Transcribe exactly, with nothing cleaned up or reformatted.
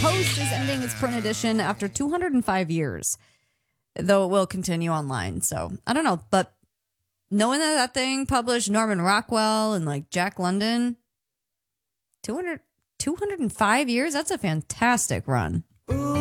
Post is ending its print edition after two hundred five years, though it will continue online. So I don't know, but knowing that that thing published Norman Rockwell and like Jack London, two hundred, two hundred five years, that's a fantastic run. Ooh.